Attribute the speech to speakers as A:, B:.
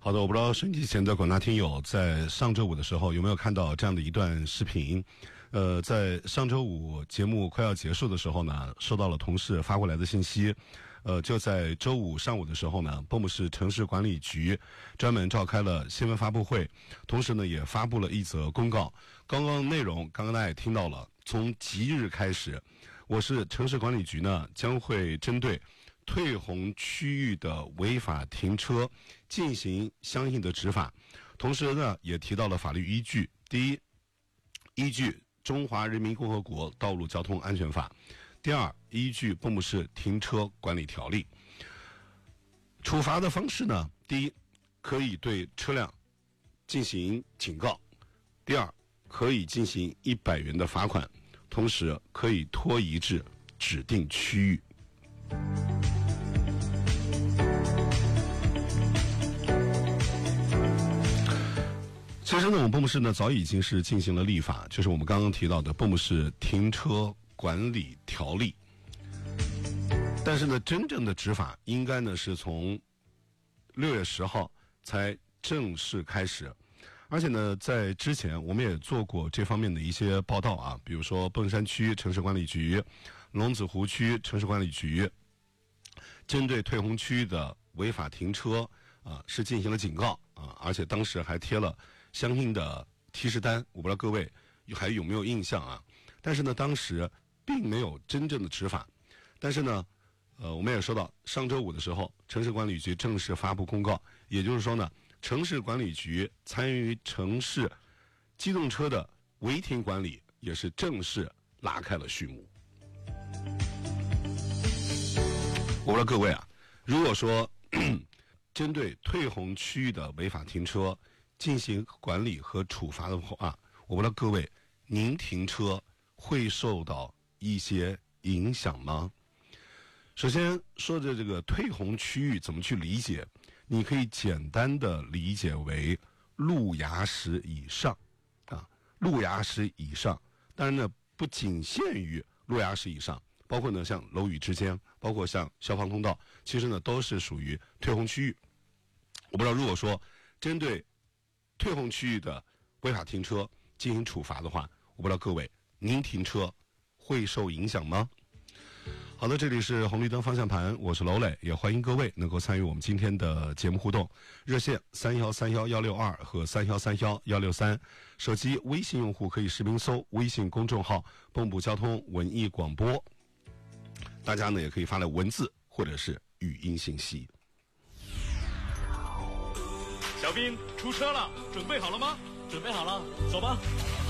A: 好的，我不知道收音机前的广大听友在上周五的时候有没有看到这样的一段视频。在上周五节目快要结束的时候呢，收到了同事发过来的信息。就在周五上午的时候呢，蚌埠市城市管理局专门召开了新闻发布会，同时呢也发布了一则公告。刚刚内容刚刚大家也听到了，从即日开始，我市城市管理局呢将会针对退红区域的违法停车进行相应的执法，同时呢也提到了法律依据。第一，依据《中华人民共和国道路交通安全法》；第二，依据《蚌埠市停车管理条例》。处罚的方式呢，第一，可以对车辆进行警告；第二，可以进行100元的罚款，同时可以拖移至指定区域。其实呢，我们蚌埠市呢早已经是进行了立法，就是我们刚刚提到的《蚌埠市停车管理条例》。但是呢，真正的执法应该呢是从6月10号才正式开始。而且呢，在之前我们也做过这方面的一些报道啊，比如说硼山区城市管理局、龙子湖区城市管理局针对退红区的违法停车是进行了警告而且当时还贴了相应的提示单，我不知道各位还有没有印象啊？但是呢，当时并没有真正的执法。但是呢，我们也说到上周五的时候，城市管理局正式发布公告，也就是说呢，城市管理局参与城市机动车的违停管理也是正式拉开了序幕。我不知道各位啊，如果说针对退红区域的违法停车进行管理和处罚的话，我不知道各位您停车会受到一些影响吗？首先说的这个退红区域怎么去理解，你可以简单的理解为路牙石以上路牙石以上。当然呢，不仅限于路牙石以上，包括呢像楼宇之间，包括像消防通道，其实呢都是属于退红区域。我不知道如果说针对退红区域的违法停车进行处罚的话，我不知道各位您停车会受影响吗？好的，这里是红绿灯方向盘，我是娄磊，也欢迎各位能够参与我们今天的节目互动。热线3131-162和3131-163，手机微信用户可以实名搜微信公众号蚌埠交通文艺广播，大家呢也可以发来文字或者是语音信息。
B: 小兵出车了，准备好了吗？
C: 准备好了，走吧。